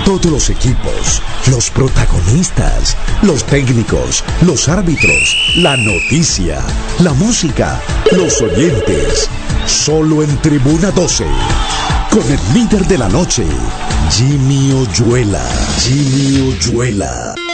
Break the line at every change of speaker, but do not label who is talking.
Todos los equipos, los protagonistas, los técnicos, los árbitros, la noticia, la música, los oyentes. Solo en Tribuna 12. Con el líder de la noche, Jimmy Oyuela. Jimmy Oyuela.